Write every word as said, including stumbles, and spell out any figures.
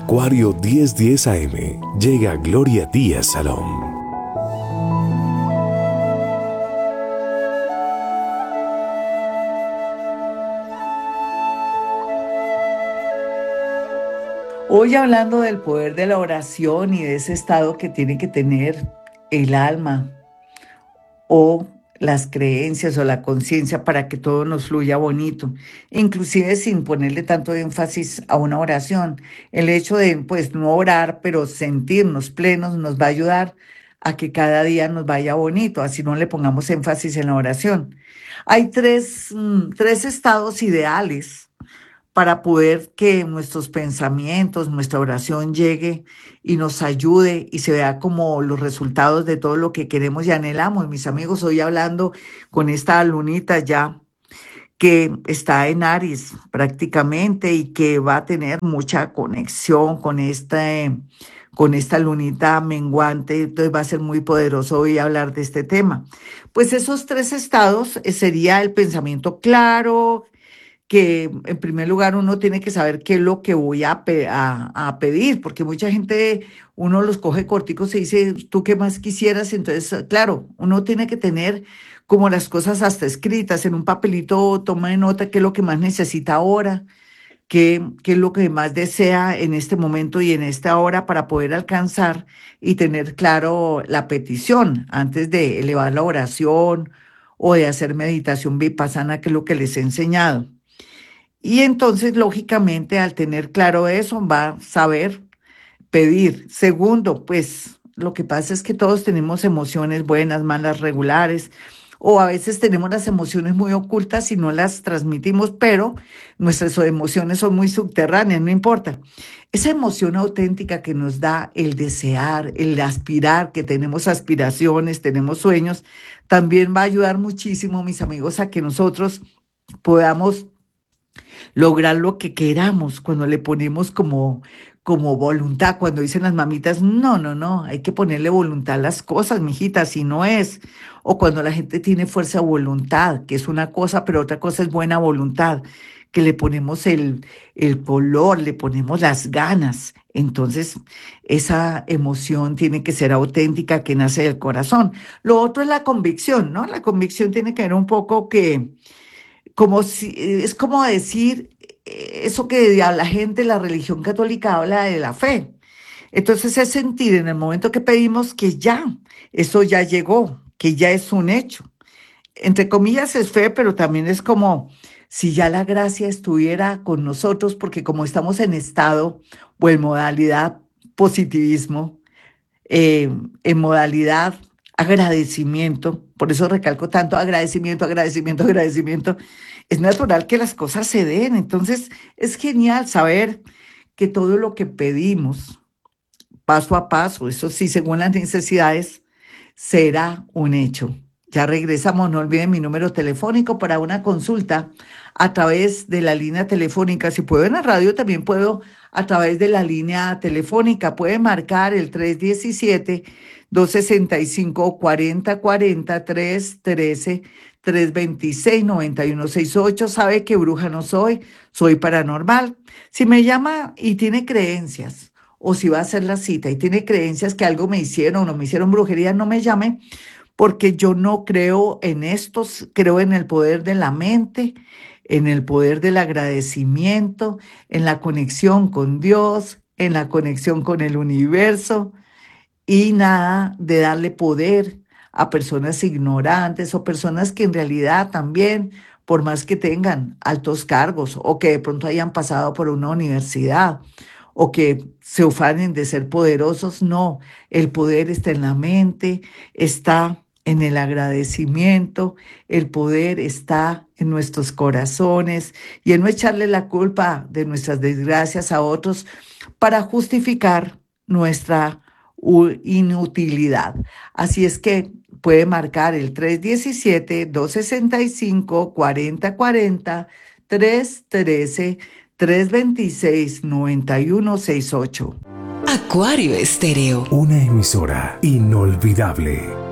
Acuario diez diez A M llega Gloria Díaz Salón. Hoy hablando del poder de la oración y de ese estado que tiene que tener el alma o las creencias o la conciencia para que todo nos fluya bonito, inclusive sin ponerle tanto énfasis a una oración. El hecho de, pues, no orar, pero sentirnos plenos nos va a ayudar a que cada día nos vaya bonito, así no le pongamos énfasis en la oración. Hay tres, mm, tres estados ideales para poder que nuestros pensamientos, nuestra oración llegue y nos ayude y se vea como los resultados de todo lo que queremos y anhelamos. Mis amigos, hoy hablando con esta lunita ya que está en Aries prácticamente y que va a tener mucha conexión con este, con esta lunita menguante, entonces va a ser muy poderoso hoy hablar de este tema. Pues esos tres estados eh, sería el pensamiento claro, que en primer lugar uno tiene que saber qué es lo que voy a, pe- a, a pedir, porque mucha gente, uno los coge corticos y dice, ¿tú qué más quisieras? Entonces, claro, uno tiene que tener como las cosas hasta escritas en un papelito, toma de nota qué es lo que más necesita ahora, qué, qué es lo que más desea en este momento y en esta hora para poder alcanzar y tener claro la petición antes de elevar la oración o de hacer meditación vipassana, que es lo que les he enseñado. Y entonces, lógicamente, al tener claro eso, va a saber pedir. Segundo, pues lo que pasa es que todos tenemos emociones buenas, malas, regulares, o a veces tenemos las emociones muy ocultas y no las transmitimos, pero nuestras emociones son muy subterráneas, no importa. Esa emoción auténtica que nos da el desear, el aspirar, que tenemos aspiraciones, tenemos sueños, también va a ayudar muchísimo, mis amigos, a que nosotros podamos lograr lo que queramos cuando le ponemos como, como voluntad, cuando dicen las mamitas, no, no, no, hay que ponerle voluntad a las cosas, mijita, si no es. O cuando la gente tiene fuerza de voluntad, que es una cosa, pero otra cosa es buena voluntad, que le ponemos el, el color, le ponemos las ganas. Entonces, esa emoción tiene que ser auténtica, que nace del corazón. Lo otro es la convicción, ¿no? La convicción tiene que ver un poco que como si, es como decir eh, eso que a la gente, la religión católica habla de la fe. Entonces es sentir en el momento que pedimos que ya, eso ya llegó, que ya es un hecho. Entre comillas es fe, pero también es como si ya la gracia estuviera con nosotros, porque como estamos en estado o en modalidad positivismo, eh, en modalidad agradecimiento, por eso recalco tanto agradecimiento, agradecimiento, agradecimiento, es natural que las cosas se den. Entonces es genial saber que todo lo que pedimos, paso a paso, eso sí, según las necesidades, será un hecho. Ya regresamos, no olviden mi número telefónico para una consulta a través de la línea telefónica. Si puedo en la radio, también puedo a través de la línea telefónica. Puede marcar el tres diecisiete, dos sesenta y cinco, cuarenta cuarenta, tres trece, tres veintiséis, noventa y uno sesenta y ocho. Sabe que bruja no soy, soy paranormal. Si me llama y tiene creencias, o si va a hacer la cita y tiene creencias que algo me hicieron o me hicieron brujería, no me llame, porque yo no creo en estos, creo en el poder de la mente, en el poder del agradecimiento, en la conexión con Dios, en la conexión con el universo y nada de darle poder a personas ignorantes o personas que en realidad también, por más que tengan altos cargos o que de pronto hayan pasado por una universidad o que se ufanen de ser poderosos, no, el poder está en la mente, está en el agradecimiento, el poder está en nuestros corazones y en no echarle la culpa de nuestras desgracias a otros para justificar nuestra u- inutilidad. Así es que puede marcar el tres diecisiete, dos sesenta y cinco, cuarenta cuarenta, tres trece, tres veintiséis, noventa y uno sesenta y ocho. Acuario Estéreo, una emisora inolvidable.